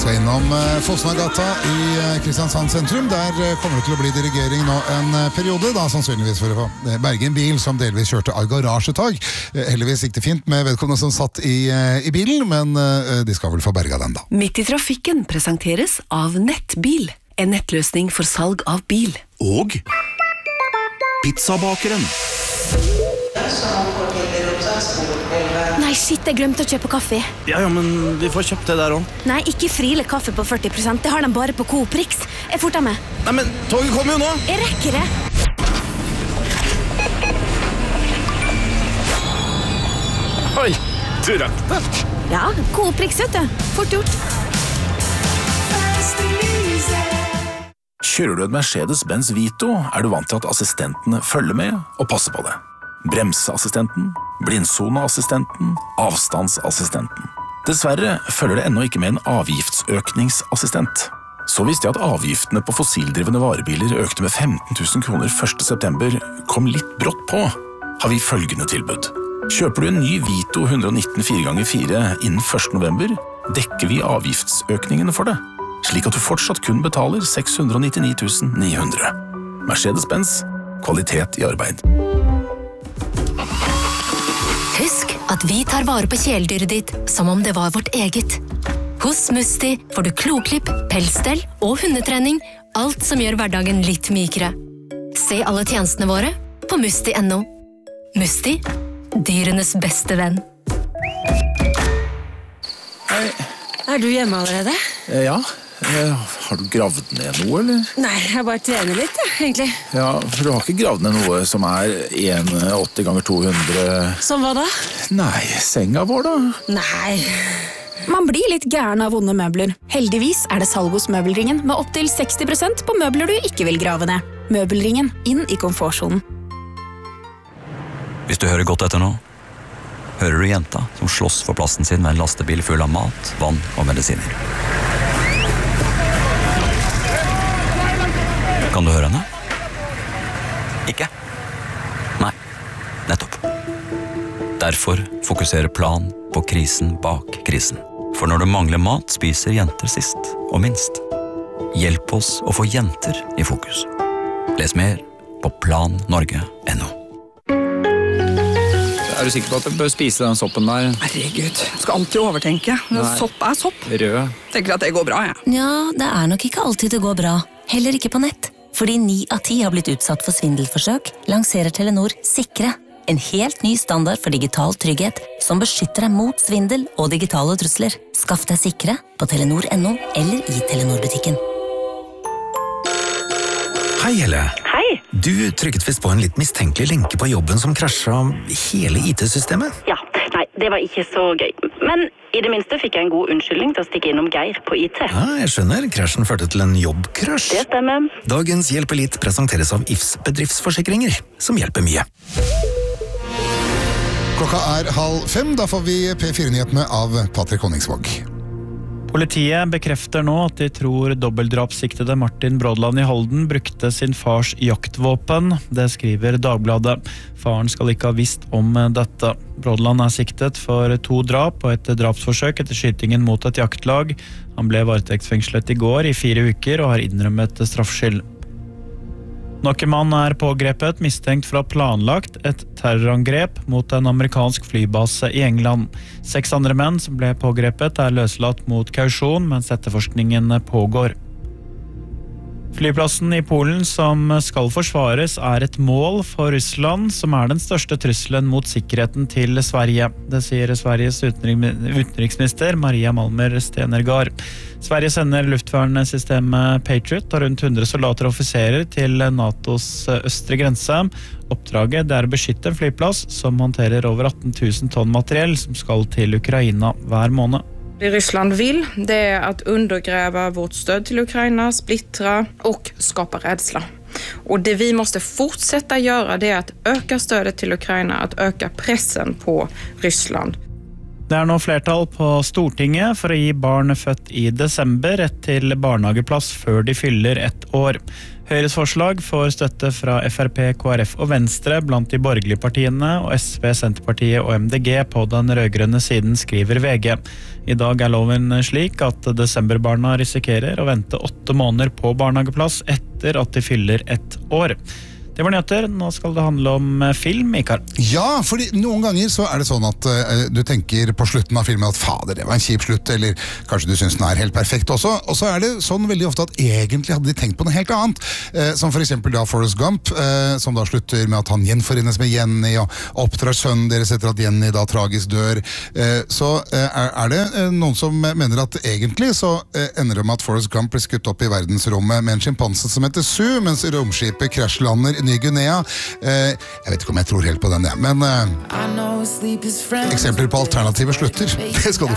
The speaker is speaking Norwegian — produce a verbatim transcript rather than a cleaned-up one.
skal innom Fosnagata i Kristiansand sentrum. Der kommer det til å bli dirigering nå en periode, da sannsynligvis for å få berge en bil som delvis kjørte av garasjetag. Heldigvis gikk det fint med vedkommende som satt i, i bilen, men de skal vel få berga den da. Midt i trafikken presenteres av Nettbil, en nettløsning for salg av bil. Og pizzabakeren. Nei, shit, jeg glemte å kjøpe kaffe. Ja, ja, men vi får kjøpt det der også. Nei, ikke Friele kaffe på førti prosent. Det har de bare på Coop Prix. Jeg forter meg. Nei, men toget kommer jo nå. Jeg rekker det. Oi, du rakk det. Ja, Coop Prix, vet du. Fort gjort. Kjører du en Mercedes-Benz Vito, er du vant til at assistentene følger med og passer på det. Bremseassistenten, blindsoneassistenten, avstandsassistenten. Dessverre følger det ennå ikke med en avgiftsøkningsassistent. Så visste jeg at avgiftene på fossildrivende varebiler økte med femten tusen kroner første september, kom litt brått på, har vi følgende tilbud. Kjøper du en ny Vito one nineteen fire ganger fire innen første november, dekker vi avgiftsøkningene for det, slik at du fortsatt kun betaler seks hundre nittini tusen ni hundre. Mercedes-Benz, kvalitet i arbeid. Husk at vi tar vare på kjæledyret ditt som om det var vårt eget. Hos Musti får du kloklipp, pelsstell og hundetrening, alt som gjør hverdagen litt mykere. Se alle tjenestene våre på musti punktum no. Musti, dyrenes beste venn. Hei. Er du hjemme allerede? Ja, har du gravd ned noe, eller? Nei, jeg bare trener litt, ja, egentlig. Ja, for du har ikke gravd ned noe som er one åtti ganger to hundre... Som hva da? Nei, senga vår da. Nei. Man blir litt gæren av vonde møbler. Heldigvis er det salg hos Møbelringen med opp til seksti prosent på møbler du ikke vil grave ned. Møbelringen, inn i komfortzonen. Hvis du hører godt etter nå, hører du jenta som slåss for plassen sin med en lastebil full av mat, vann og medisiner. Kan du høre henne? Ikke? Nei, nettopp. Derfor fokuserer Plan på krisen bak krisen. For når det mangler mat, spiser jenter sist og minst. Hjelp oss å få jenter i fokus. Les mer på plan norge punktum no. Er du sikker på at du bør spise den soppen der? Herregud, jeg skal alltid overtenke. Sopp er sopp. Rød. Tenker at det går bra, ja. Ja, det er nok ikke alltid det går bra. Heller ikke på nett. Fordi ni av ti har blitt utsatt for svindelforsøk, lanserer Telenor Sikre. En helt ny standard for digital trygghet som beskytter deg mot svindel og digitale trusler. Skaff deg Sikre på telenor punktum no eller i Telenor-butikken. Hei, Helle. Hei. Du trykket visst på en litt mistenkelig lenke på jobben som krasjet hele I T-systemet. Ja, nei, det var ikke så gøy. Men i det minste fikk jeg en god unnskyldning til å stikke innom Geir på I T. Ja, jeg skjønner. Krasjen førte til en jobbkrasj. Det stemmer. Dagens Hjelp Elite presenteres av I F S bedriftsforsikringer, som hjelper mye. Klokka er halv fem, da får vi P fire-nyhetene av Patrick Honningsvåg. Politiet bekrefter nå at de tror dobbeltdrapssiktede Martin Brodland i Halden brukte sin fars jaktvåpen. Det skriver Dagbladet. Faren skal ikke ha visst om dette. Brodland er siktet for to drap og et drapsforsøk etter skytingen mot et jaktlag. Han ble varetektsfengslet i går i fire uker og har innrømmet straffskyld. Nok en mann er pågrepet, mistenkt for å ha planlagt et terrorangrep mot en amerikansk flybase i England. Seks andre menn som ble pågrepet er løslatt mot kausjon, mens etterforskningen pågår. Flyplassen i Polen som skal forsvares er et mål for Russland, som er den største trusselen mot sikkerheten til Sverige. Det sier Sveriges utenriksminister Maria Malmer Stenergard. Sverige sender luftvernsystemet Patriot og rundt hundre soldater og offiserer til NATOs østre grense. Oppdraget det er å beskytte en flyplass som håndterer over atten tusen tonn materiell som skal til Ukraina hver måned. Det Ryssland vill, det är att undergräva vårt stöd till Ukraina, splittra och skapa rädsla. Och det vi måste fortsätta göra det är att öka stödet till Ukraina, att öka pressen på Ryssland. Det er nå flertall på Stortinget for å gi barn født i desember rett til barnehageplass før de fyller ett år. Høyres forslag får støtte fra F R P, K R F og Venstre blant de borgerlige partiene, og S V, Senterpartiet og M D G på den rødgrønne siden, skriver V G. I dag er loven slik at desemberbarna risikerer å vente åtte måneder på barnehageplass etter at de fyller ett år. Det var nyheter, nå skal det handle om film, Ikar. Ja, fordi noen ganger så er det sånn at uh, du tenker på slutten av filmen at fader, det var en kjip slutt, eller kanskje du synes den er helt perfekt også, og så er det sånn veldig ofte at egentlig hadde de tenkt på noe helt annet, uh, som for eksempel da Forrest Gump, uh, som da slutter med at han gjenforenes med Jenny, og oppdrar sønnen deres etter at Jenny da tragisk dør. Uh, så uh, er, er det uh, noen som mener at egentlig så uh, ender det med at Forrest Gump blir skutt opp i verdensrommet med en schimpanse som heter Sue, mens romskipet krasjlander i Ny-Guinea. Eh, jeg vet ikke om jeg tror helt på den, ja. Men eh, eksempler på alternative slutter, det skal du få.